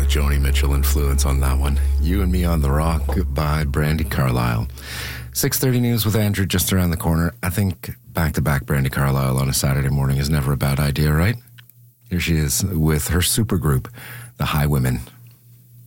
the Joni Mitchell influence on that one. You and Me on the Rock by Brandi Carlile. 6:30 news with Andrew just around the corner. I think back-to-back Brandi Carlile on a Saturday morning is never a bad idea, right? Here she is with her supergroup, the Highwomen.